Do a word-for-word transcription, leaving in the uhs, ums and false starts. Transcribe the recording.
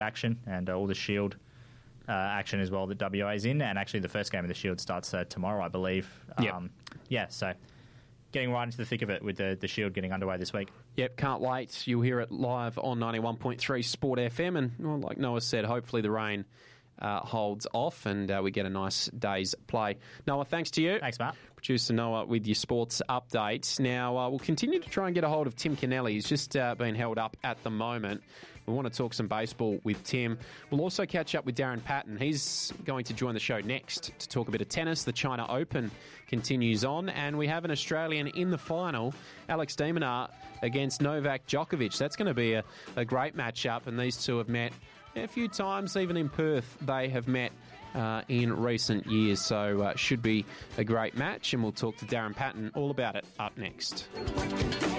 action and uh, all the Shield uh, action as well that W A's in. And actually the first game of the Shield starts uh, tomorrow, I believe. Um, yep. Yeah, so getting right into the thick of it with the, the Shield getting underway this week. Yep, can't wait. You'll hear it live on ninety-one point three Sport F M. And well, like Noah said, hopefully the rain uh, holds off and uh, we get a nice day's play. Noah, thanks to you. Thanks, Matt. Producer Noah with your sports updates. Now, uh, we'll continue to try and get a hold of Tim Kennelly. He's just uh, been held up at the moment. We want to talk some baseball with Tim. We'll also catch up with Darren Patton. He's going to join the show next to talk a bit of tennis. The China Open continues on, and we have an Australian in the final, Alex de Minaur against Novak Djokovic. That's going to be a, a great matchup, and these two have met a few times, even in Perth. They have met uh, in recent years, so uh, should be a great match, and we'll talk to Darren Patton all about it up next.